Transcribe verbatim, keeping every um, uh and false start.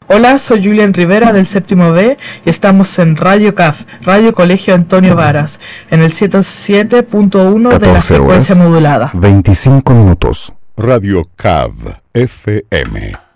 Hola, soy Julián Rivera del séptimo B y estamos en Radio C A F, Radio Colegio Antonio Varas, en el ciento siete punto uno de la frecuencia modulada. veinticinco minutos. Radio C A V F M.